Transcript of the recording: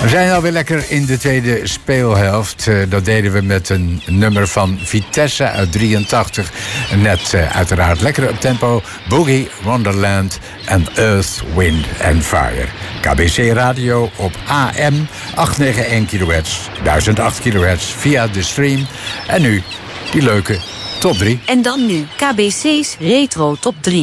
We zijn alweer lekker in de tweede speelhelft. Dat deden we met een nummer van Vitesse uit 83. Net uiteraard lekker op tempo. Boogie Wonderland en Earth, Wind and Fire. KBC Radio op AM 891 kHz, 1008 kHz via de stream. En nu die leuke top 3. En dan nu KBC's Retro Top 3.